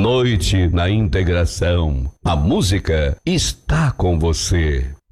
noite na integração. A música está com você.